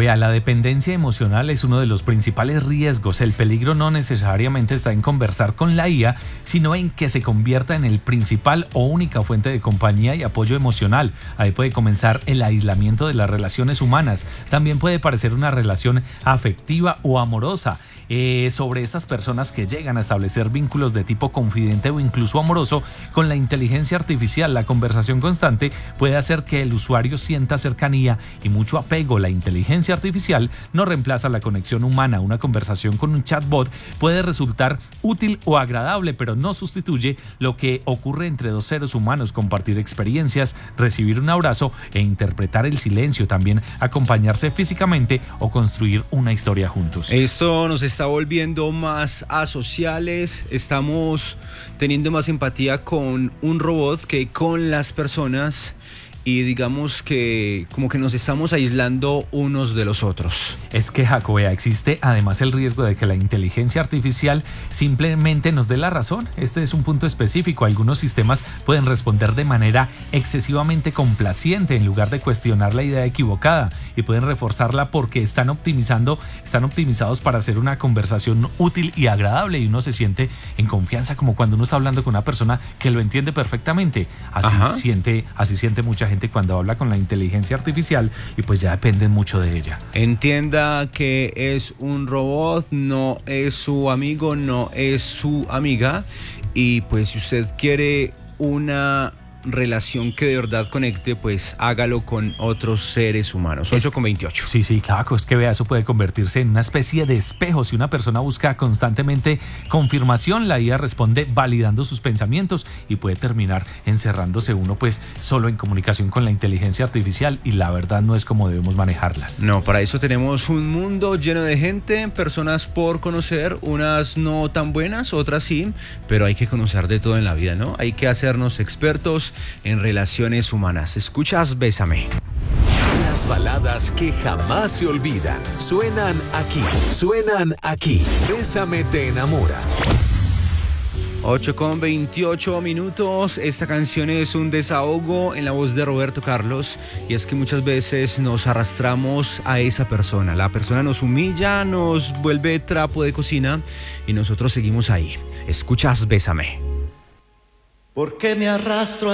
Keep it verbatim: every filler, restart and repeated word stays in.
vea, la dependencia emocional es uno de los principales riesgos. El peligro no necesariamente está en conversar con la I A, sino en que se convierta en el principal o única fuente de compañía y apoyo emocional. Ahí puede comenzar el aislamiento de las relaciones humanas. También puede parecer una relación afectiva o amorosa. Eh, sobre estas personas que llegan a establecer vínculos de tipo confidente o incluso amoroso con la inteligencia artificial, la conversación constante puede hacer que el usuario sienta cercanía y mucho apego. La inteligencia artificial no reemplaza la conexión humana. Una conversación con un chatbot puede resultar útil o agradable, pero no sustituye lo que ocurre entre dos seres humanos: compartir experiencias, recibir un abrazo e interpretar el silencio, también acompañarse físicamente o construir una historia juntos. Esto nos está volviendo más asociales, estamos teniendo más empatía con un robot que con las personas, y digamos que como que nos estamos aislando unos de los otros. Es que, Jacobea, existe además el riesgo de que la inteligencia artificial simplemente nos dé la razón. Este es un punto específico. Algunos sistemas pueden responder de manera excesivamente complaciente en lugar de cuestionar la idea equivocada, y pueden reforzarla porque están optimizando, están optimizados para hacer una conversación útil y agradable, y uno se siente en confianza, como cuando uno está hablando con una persona que lo entiende perfectamente. Así Ajá. siente, así siente mucha gente cuando habla con la inteligencia artificial, y pues ya dependen mucho de ella. Entienda que es un robot, no es su amigo, no es su amiga, y pues si usted quiere una relación que de verdad conecte, pues hágalo con otros seres humanos. ocho con veintiocho. Sí, sí, claro, es que vea, eso puede convertirse en una especie de espejo. Si una persona busca constantemente confirmación, la I A responde validando sus pensamientos, y puede terminar encerrándose uno pues solo en comunicación con la inteligencia artificial, y la verdad no es como debemos manejarla. No, para eso tenemos un mundo lleno de gente, personas por conocer, unas no tan buenas, otras sí, pero hay que conocer de todo en la vida, ¿no? Hay que hacernos expertos en relaciones humanas. Escuchas Bésame. Las baladas que jamás se olvidan suenan aquí, suenan aquí. Bésame te enamora. ocho con veintiocho minutos. Esta canción es un desahogo en la voz de Roberto Carlos, y es que muchas veces nos arrastramos a esa persona. La persona nos humilla, nos vuelve trapo de cocina, y nosotros seguimos ahí. Escuchas Bésame. ¿Por qué me arrastro